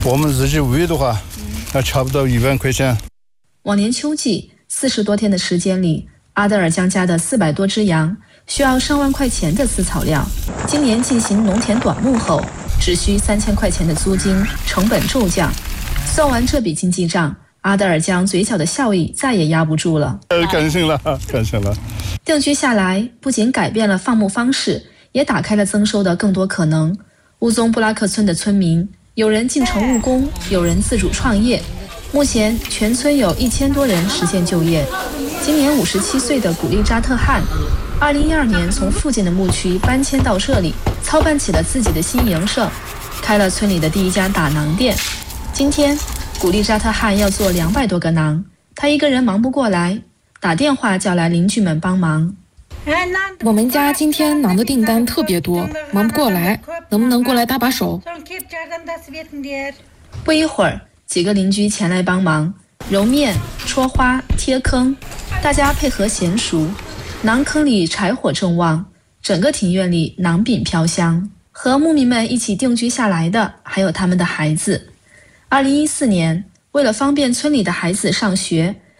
我们自己喂的话，还差不多1万块钱。 往年秋季40多天的时间里，阿德尔江家的400多只羊需要上万块钱的饲草料。今年进行农田短牧后，只需3000块钱的租金，成本骤降。算完这笔经济账，阿德尔江嘴角的笑意再也压不住了。 开心了，开心了。 定居下来，不仅改变了放牧方式，也打开了增收的更多可能。乌宗布拉克村的村民，有人进城务工，有人自主创业。目前全村有1000多人实现就业。今年57岁的古力扎特汗，2012年从附近的牧区搬迁到这里，操办起了自己的新营生，开了村里的第一家打馕店。今天古力扎特汗要做200多个馕，他一个人忙不过来，打电话叫来邻居们帮忙。 我们家今天馕的订单特别多，忙不过来，能不能过来搭把手？ 不一会儿，几个邻居前来帮忙，揉面、戳花、贴坑，大家配合娴熟。馕坑里柴火正旺，整个庭院里馕饼飘香。和牧民们一起定居下来的还有他们的孩子。2014年，为了方便村里的孩子上学，